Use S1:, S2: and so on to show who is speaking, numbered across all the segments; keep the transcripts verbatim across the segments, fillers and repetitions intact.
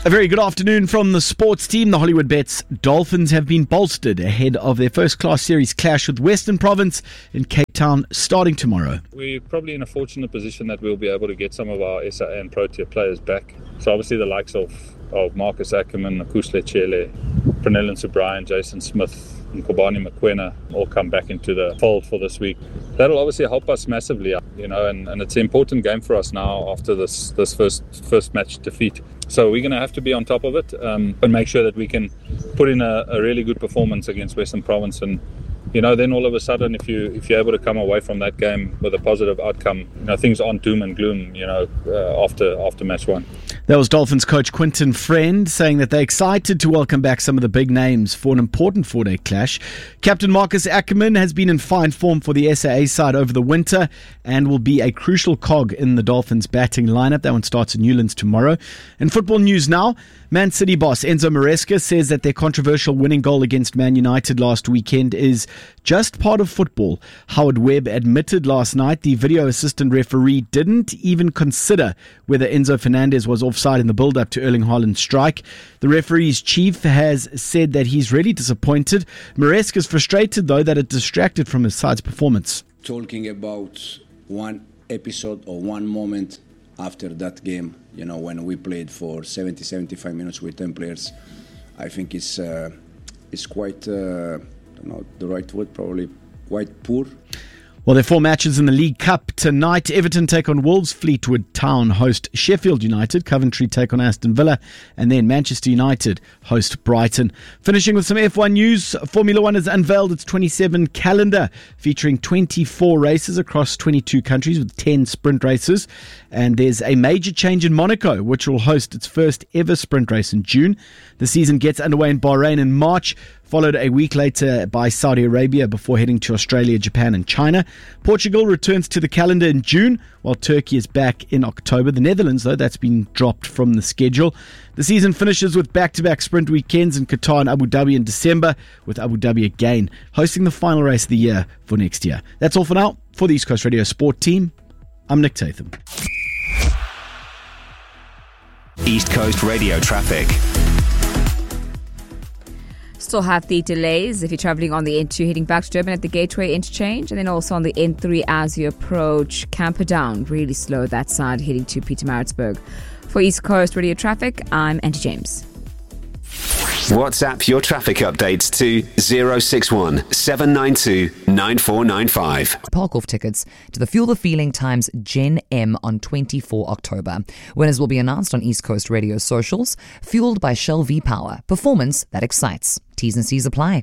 S1: A very good afternoon from the sports team. The Hollywood Bets Dolphins have been bolstered ahead of their first-class series clash with Western Province in Cape Town starting tomorrow.
S2: We're probably in a fortunate position that we'll be able to get some of our S A A and Protea players back. So obviously the likes of, of Marcus Ackerman, Akushle Chele, Pranellan Subryan, Jason Smith and Kobani Mokoena all come back into the fold for this week. That'll obviously help us massively, you know, and, and it's an important game for us now after this, this first first match defeat. So we're going to have to be on top of it um, and make sure that we can put in a, a really good performance against Western Province. And, you know, then all of a sudden, if, you, if you're able to come away from that game with a positive outcome, you know, things aren't doom and gloom, you know, uh, after, after match one.
S1: That was Dolphins coach Quinton Friend saying that they're excited to welcome back some of the big names for an important four-day clash. Captain Marcus Ackerman has been in fine form for the S A A side over the winter and will be a crucial cog in the Dolphins batting lineup. That one starts in Newlands tomorrow. In football news now, Man City boss Enzo Maresca says that their controversial winning goal against Man United last weekend is just part of football. Howard Webb admitted last night the video assistant referee didn't even consider whether Enzo Fernandez was offside in the build-up to Erling Haaland's strike. The referee's chief has said that he's really disappointed. Maresca is frustrated, though, that it distracted from his side's performance.
S3: Talking about one episode or one moment after that game, you know, when we played for seventy, seventy-five minutes with ten players, I think it's, uh, it's quite, uh, I don't know the right word, probably quite poor.
S1: Well, there are four matches in the League Cup tonight. Everton take on Wolves, Fleetwood Town host Sheffield United, Coventry take on Aston Villa, and then Manchester United host Brighton. Finishing with some F one news, Formula One has unveiled its twenty-seven calendar featuring twenty-four races across twenty-two countries with ten sprint races. And there's a major change in Monaco, which will host its first ever sprint race in June. The season gets underway in Bahrain in March, followed a week later by Saudi Arabia before heading to Australia, Japan and China. Portugal returns to the calendar in June, while Turkey is back in October. The Netherlands, though, that's been dropped from the schedule. The season finishes with back-to-back sprint weekends in Qatar and Abu Dhabi in December, with Abu Dhabi again hosting the final race of the year for next year. That's all for now. For the East Coast Radio Sport Team, I'm Nick Tatham.
S4: East Coast Radio traffic.
S5: Still have the delays if you're travelling on the N two heading back to Durban at the Gateway interchange, and then also on the N three as you approach Camperdown. Really slow that side heading to Pietermaritzburg. For East Coast Radio Traffic, I'm Andy James.
S4: WhatsApp your traffic updates to zero six one seven nine two nine four nine five.
S6: Park off tickets to the Fuel the Feeling times Gen M on twenty-fourth October. Winners will be announced on East Coast Radio socials. Fueled by Shell V-Power. Performance that excites. T's and C's apply.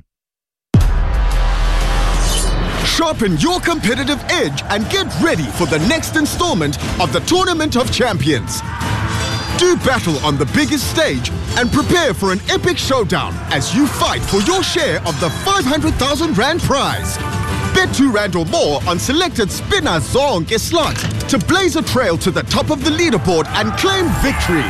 S7: Sharpen your competitive edge and get ready for the next installment of the Tournament of Champions. Do battle on the biggest stage and prepare for an epic showdown as you fight for your share of the five hundred thousand rand prize. Bet two rand or more on selected spinner zonke slots to blaze a trail to the top of the leaderboard and claim victory.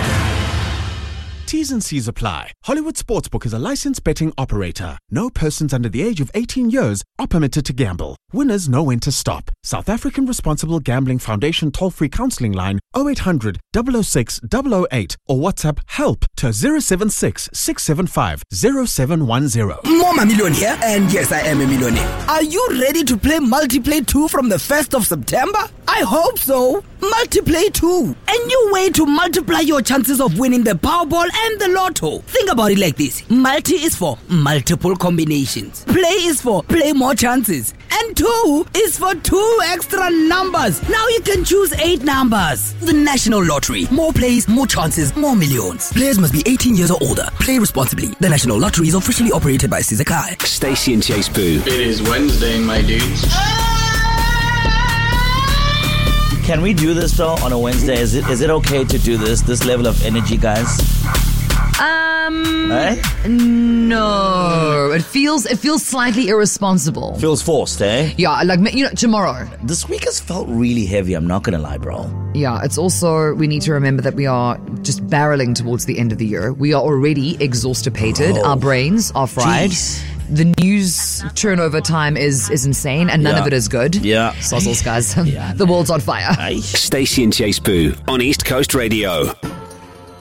S8: T's and C's apply. Hollywood Sportsbook is a licensed betting operator. No persons under the age of eighteen years are permitted to gamble. Winners know when to stop. South African Responsible Gambling Foundation toll-free counselling line oh eight hundred, double oh six, double oh eight or WhatsApp help to zero seven six, six seven five, zero seven one zero.
S9: Mama Million here, and yes, I am a millionaire. Are you ready to play Multiplay two from the first of September? I hope so. Multiplay two, a new way to multiply your chances of winning the Powerball and the Lotto. Think about it like this. Multi is for multiple combinations. Play is for play more chances. And two is for two extra numbers. Now you can choose eight numbers. The National Lottery. More plays, more chances, more millions. Players must be eighteen years or older. Play responsibly. The National Lottery is officially operated by Sizakai.
S4: Stacey and Chase Boo.
S10: It is Wednesday, my dudes.
S11: Can we do this though on a Wednesday? Is it is it okay to do this? This level of energy, guys?
S6: Um,
S11: eh?
S6: No. It feels it feels slightly irresponsible.
S11: Feels forced, eh?
S6: Yeah, like, you know, tomorrow.
S11: This week has felt really heavy, I'm not gonna lie, bro.
S6: Yeah, it's also, we need to remember that we are just barreling towards the end of the year. We are already exhaustipated.
S11: Oh.
S6: Our brains are fried. Jeez. The news turnover time is is insane, and none
S11: yeah.
S6: of it is good.
S11: Yeah.
S6: Sozzles, guys.
S11: Yeah,
S6: the world's on fire.
S4: Stacey and Chase Boo on East Coast Radio.